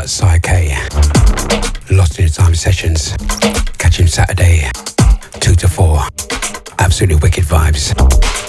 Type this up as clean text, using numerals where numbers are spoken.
out Psyche. Lost in Time sessions. Catch him Saturday, 2 to 4. Absolutely wicked vibes.